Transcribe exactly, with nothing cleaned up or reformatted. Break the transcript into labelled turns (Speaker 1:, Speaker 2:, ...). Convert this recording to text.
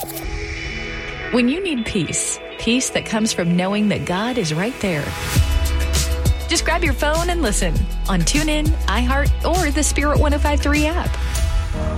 Speaker 1: When you need peace, peace that comes from knowing that God is right there. Just grab your phone and listen on TuneIn, iHeart, or the Spirit one oh five point three app.